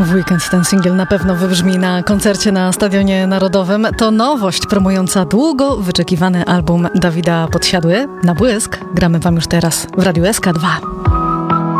W weekend ten singiel na pewno wybrzmi na koncercie na Stadionie Narodowym. To nowość promująca długo wyczekiwany album Dawida Podsiadły. Na błysk gramy wam już teraz w Radiu SK2.